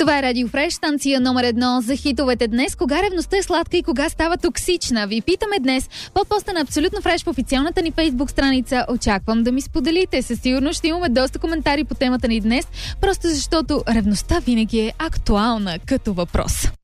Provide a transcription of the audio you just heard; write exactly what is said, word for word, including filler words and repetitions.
Това е Радио Фреш, станция номер едно за хитовете днес. Кога ревността е сладка и кога става токсична? Ви питаме днес под поста на Абсолютно Фреш в официалната ни Фейсбук страница. Очаквам да ми споделите. Със сигурност ще имаме доста коментари по темата ни днес, просто защото ревността винаги е актуална като въпрос.